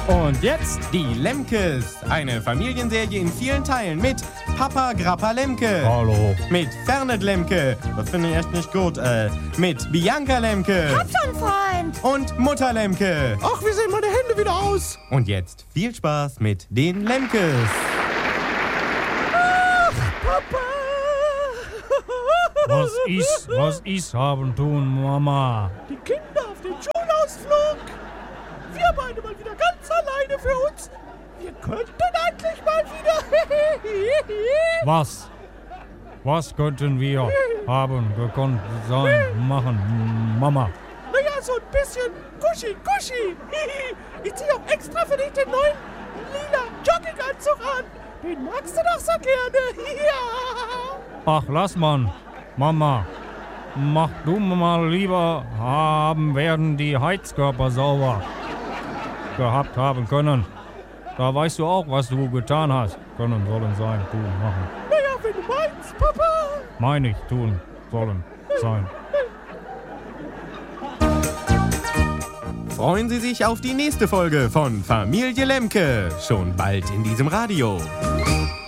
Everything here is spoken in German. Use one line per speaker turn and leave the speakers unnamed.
Und jetzt die Lemkes. Eine Familienserie in vielen Teilen mit Papa Grappa Lemke.
Hallo.
Mit Fernet Lemke. Das finde ich echt nicht gut. Mit Bianca Lemke.
Hab schon, Freund.
Und Mutter Lemke.
Ach, wie sehen meine Hände wieder aus?
Und jetzt viel Spaß mit den Lemkes.
Papa.
Was ist haben tun, Mama?
Die Kinder auf den Schulausflug. Wir beide mal wieder ganz alleine für uns. Wir könnten endlich mal wieder...
Was könnten wir haben gekonnt sein, machen, Mama?
Naja, so ein bisschen Kuschi. Ich ziehe auch extra für dich den neuen lila Jogginganzug an. Den magst du doch so gerne. Ja.
Ach, lass man, Mama. Mach du mal lieber, werden die Heizkörper sauber gehabt haben können. Da weißt du auch, was du getan hast. Können, sollen, sein, tun, machen.
Naja, wenn du meinst, Papa.
Meine ich, tun, sollen, sein.
Freuen Sie sich auf die nächste Folge von Familie Lemke. Schon bald in diesem Radio.